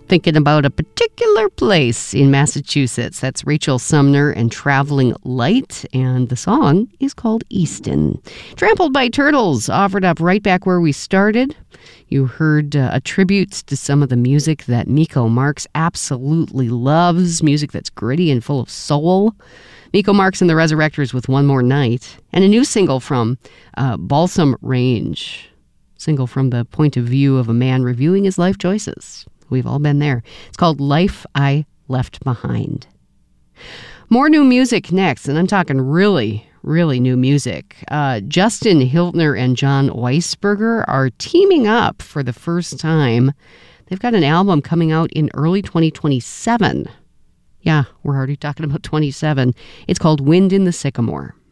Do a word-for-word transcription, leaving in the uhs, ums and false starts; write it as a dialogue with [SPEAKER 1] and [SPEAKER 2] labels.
[SPEAKER 1] thinking about a particular place in Massachusetts. That's Rachel Sumner and Traveling Light, and the song is called Easton. Trampled by Turtles offered up right back where we started. You heard uh, a tribute to some of the music that Miko Marks absolutely loves, music that's gritty and full of soul. Miko Marks and the Resurrectors with One More Night, and a new single from uh, Balsam Range, single from the point of view of a man reviewing his life choices. We've all been there. It's called Life I Left Behind. More new music next, and I'm talking really, really new music. Uh, Justin Hiltner and John Weisberger are teaming up for the first time. They've got an album coming out in early twenty twenty-seven. Yeah, we're already talking about twenty-seven. It's called Wind in the Sycamore.